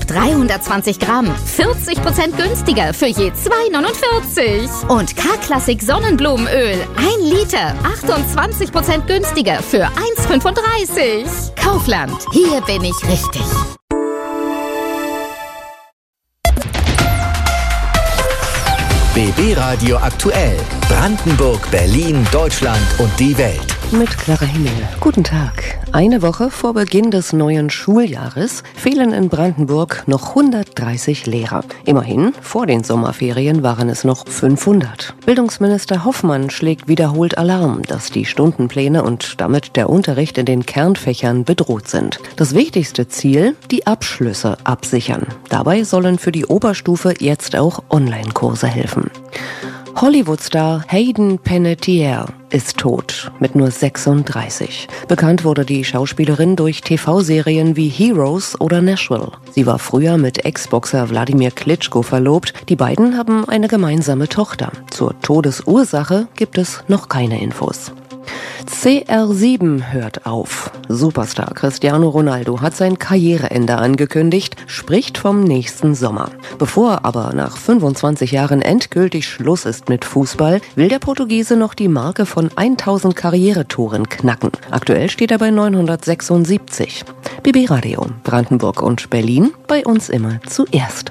Brandenburg 320 Gramm. 40% günstiger für je 2,49. Und K-Klassik Sonnenblumenöl. 1 Liter. 28% günstiger für 1,35. Kaufland. Hier bin ich richtig. BB Radio aktuell. Brandenburg, Berlin, Deutschland und die Welt. Mit Clara Himmel. Guten Tag. Eine Woche vor Beginn des neuen Schuljahres fehlen in Brandenburg noch 130 Lehrer. Immerhin, vor den Sommerferien waren es noch 500. Bildungsminister Hoffmann schlägt wiederholt Alarm, dass die Stundenpläne und damit der Unterricht in den Kernfächern bedroht sind. Das wichtigste Ziel, die Abschlüsse absichern. Dabei sollen für die Oberstufe jetzt auch Online-Kurse helfen. Hollywood-Star Hayden Panettiere ist tot, mit nur 36. Bekannt wurde die Schauspielerin durch TV-Serien wie Heroes oder Nashville. Sie war früher mit Ex-Boxer Wladimir Klitschko verlobt. Die beiden haben eine gemeinsame Tochter. Zur Todesursache gibt es noch keine Infos. CR7 hört auf. Superstar Cristiano Ronaldo hat sein Karriereende angekündigt, spricht vom nächsten Sommer. Bevor aber nach 25 Jahren endgültig Schluss ist mit Fußball, will der Portugiese noch die Marke von 1000 Karrieretoren knacken. Aktuell steht er bei 976. BB Radio, Brandenburg und Berlin, bei uns immer zuerst.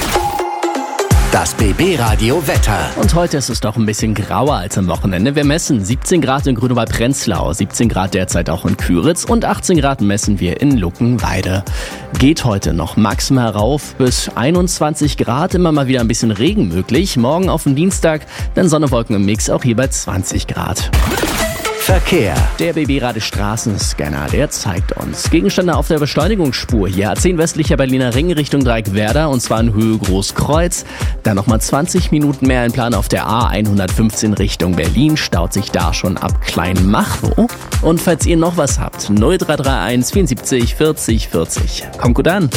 Das BB Radio Wetter. Und heute ist es doch ein bisschen grauer als am Wochenende. Wir messen 17 Grad in Grünewald-Prenzlau, 17 Grad derzeit auch in Küritz und 18 Grad messen wir in Luckenwalde. Geht heute noch maximal rauf bis 21 Grad, immer mal wieder ein bisschen Regen möglich. Morgen auf den Dienstag, dann Sonne, Wolken im Mix, auch hier bei 20 Grad. Verkehr. Der BB-Radio Straßenscanner, der zeigt uns Gegenstände auf der Beschleunigungsspur. Hier A10 westlicher Berliner Ring Richtung Dreieckwerder und zwar in Höhe Großkreuz. Dann nochmal 20 Minuten mehr in Plan auf der A115 Richtung Berlin. Staut sich da schon ab Kleinmachnow. Und falls ihr noch was habt, 0331 74 40 40. Kommt gut an.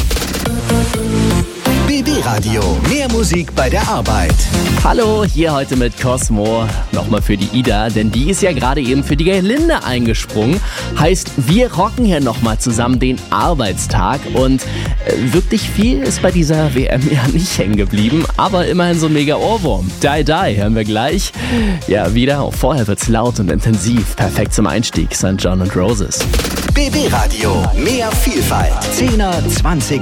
BB Radio. Mehr Musik bei der Arbeit. Hallo, hier heute mit Cosmo. Nochmal für die Ida, denn die ist ja gerade eben für die Gerlinde eingesprungen. Heißt, wir rocken hier nochmal zusammen den Arbeitstag. Und wirklich viel ist bei dieser WM ja nicht hängen geblieben. Aber immerhin so ein mega Ohrwurm. Die Die hören wir gleich. Ja, wieder. Auch vorher wird's laut und intensiv. Perfekt zum Einstieg. St. John and Roses. BB Radio. Mehr Vielfalt. 10er, 20er